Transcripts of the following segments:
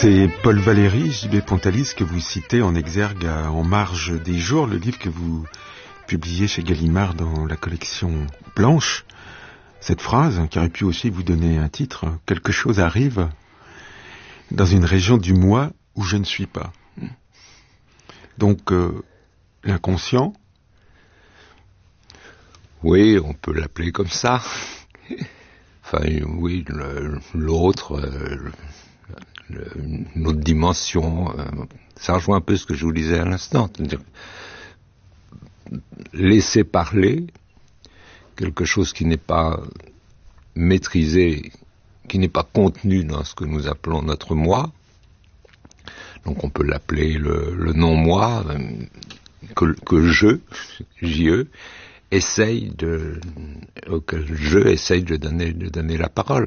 C'est Paul Valéry, J.B. Pontalis, que vous citez en exergue à En marge des jours, le livre que vous publiez chez Gallimard dans la collection Blanche. Cette phrase, qui aurait pu aussi vous donner un titre, « Quelque chose arrive dans une région du moi où je ne suis pas ». Donc, l'inconscient. Oui, on peut l'appeler comme ça. Enfin, oui, l'autre, une autre dimension. Ça rejoint un peu ce que je vous disais à l'instant. C'est-à-dire laisser parler quelque chose qui n'est pas maîtrisé, qui n'est pas contenu dans ce que nous appelons notre moi. Donc on peut l'appeler le non-moi, que je, auquel je essaye de donner la parole.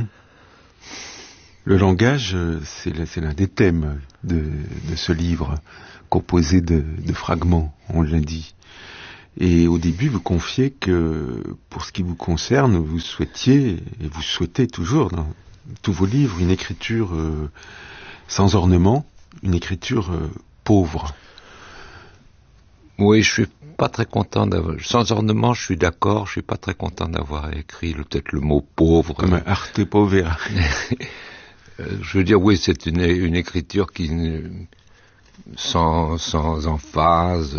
Le langage, c'est l'un des thèmes de ce livre, composé de fragments, on l'a dit. Et au début, vous confiez que, pour ce qui vous concerne, vous souhaitiez, et vous souhaitez toujours, dans tous vos livres, une écriture sans ornement, une écriture pauvre. Oui, je suis pas très content d'avoir... Sans ornement, je suis d'accord, je suis pas très content d'avoir écrit peut-être le mot pauvre. Comme un arte povera. Je veux dire, oui, c'est une écriture qui... sans emphase,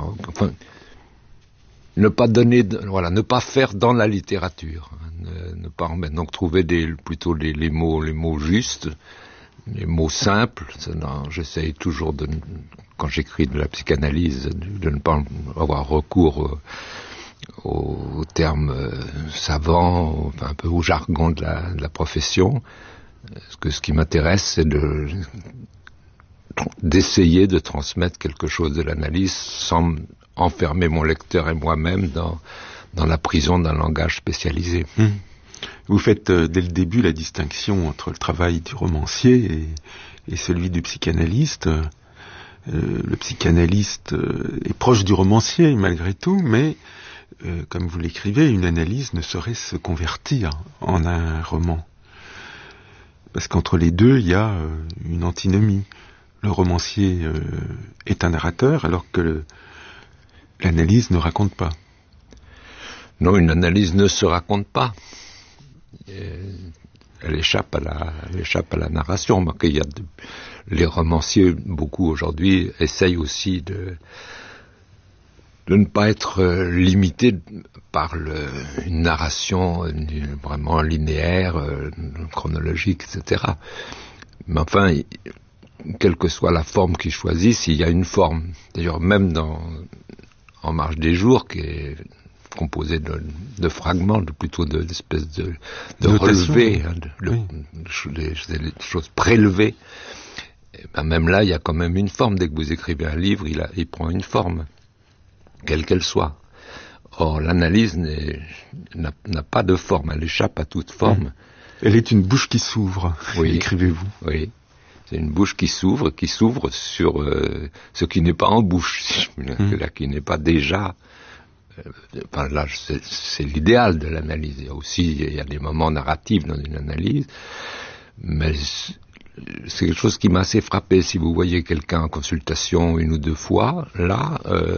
ne pas faire dans la littérature, ne pas en mettre. Donc trouver plutôt les mots justes, les mots simples. J'essaye toujours quand j'écris de la psychanalyse, de ne pas avoir recours aux termes savants, un peu au jargon de la profession. Parce que ce qui m'intéresse, c'est d'essayer de transmettre quelque chose de l'analyse sans enfermer mon lecteur et moi-même dans la prison d'un langage spécialisé. Vous faites dès le début la distinction entre le travail du romancier et celui du psychanalyste. Le psychanalyste est proche du romancier malgré tout, mais comme vous l'écrivez, une analyse ne saurait se convertir en un roman. Parce qu'entre les deux, il y a une antinomie. Le romancier est un narrateur, alors que l'analyse ne raconte pas. Non, une analyse ne se raconte pas. Elle échappe à la narration. Les romanciers, beaucoup aujourd'hui, essayent aussi de ne pas être limités par une narration vraiment linéaire, chronologique, etc. Mais enfin, quelle que soit la forme qu'ils choisissent, il y a une forme. D'ailleurs, même En marge des jours, qui est composé de fragments, plutôt d'espèces de relevés, des choses prélevées. Et ben même là, il y a quand même une forme. Dès que vous écrivez un livre, il prend une forme, quelle qu'elle soit. Or, l'analyse n'a pas de forme, elle échappe à toute forme. Elle est une bouche qui s'ouvre, oui, écrivez-vous. Oui, c'est une bouche qui s'ouvre sur ce qui n'est pas en bouche, si je puis dire, qui n'est pas déjà... là, c'est l'idéal de l'analyse. Il y a des moments narratifs dans une analyse, mais c'est quelque chose qui m'a assez frappé. Si vous voyez quelqu'un en consultation une ou deux fois, là,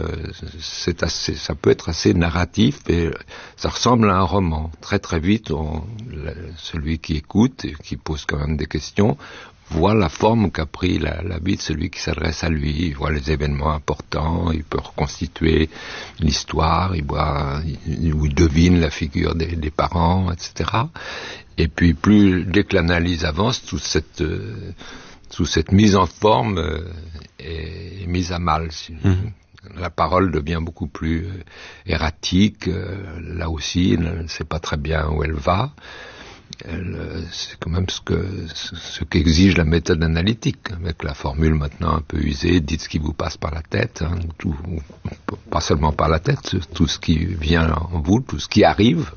ça peut être assez narratif et ça ressemble à un roman. Très très vite, celui qui écoute et qui pose quand même des questions voit la forme qu'a pris la vie de celui qui s'adresse à lui. Il voit les événements importants, il peut reconstituer l'histoire, il devine la figure des parents, etc. Et puis dès que l'analyse avance, toute cette mise en forme est mise à mal. La parole devient beaucoup plus erratique. Là aussi, on ne sait pas très bien où elle va. C'est quand même ce qu'exige la méthode analytique, avec la formule maintenant un peu usée, dites ce qui vous passe par la tête, pas seulement par la tête, tout ce qui vient en vous, tout ce qui arrive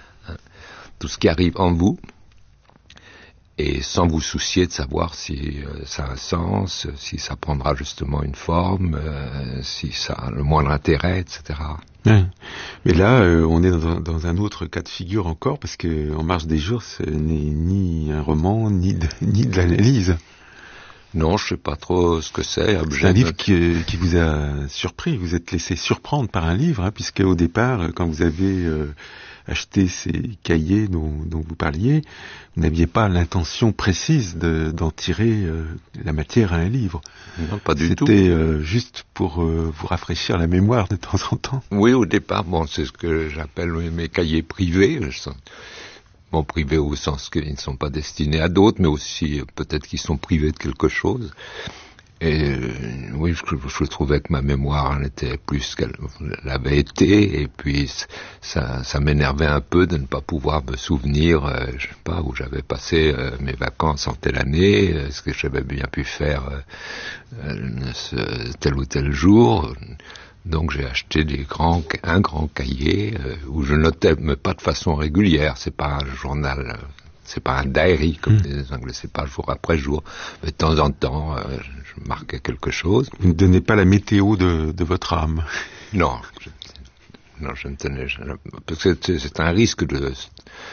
en vous, et sans vous soucier de savoir si ça a un sens, si ça prendra justement une forme, si ça a le moindre intérêt, etc. Ouais. Mais là, on est dans un autre cas de figure encore, parce que En marge des jours, ce n'est ni un roman, ni de l'analyse. Non, je sais pas trop ce que c'est. C'est un livre qui vous a surpris, vous êtes laissé surprendre par un livre, hein, puisque au départ, quand vous avez acheté ces cahiers dont vous parliez, vous n'aviez pas l'intention précise d'en tirer la matière à un livre. Non, pas du tout. C'était juste pour vous rafraîchir la mémoire de temps en temps. Oui, au départ, bon, c'est ce que j'appelle mes cahiers privés. Bon, privés au sens qu'ils ne sont pas destinés à d'autres, mais aussi peut-être qu'ils sont privés de quelque chose. Et oui, je trouvais que ma mémoire en était plus qu'elle l'avait été, et puis ça m'énervait un peu de ne pas pouvoir me souvenir, je sais pas, où j'avais passé mes vacances en telle année, ce que j'avais bien pu faire tel ou tel jour. Donc j'ai acheté un grand cahier où je notais, mais pas de façon régulière, c'est pas un journal, c'est pas un diary comme disent les Anglais, c'est pas jour après jour, mais de temps en temps je marquais quelque chose. Vous ne donnez pas la météo de votre âme? Non, je ne tenais jamais, parce que c'est un risque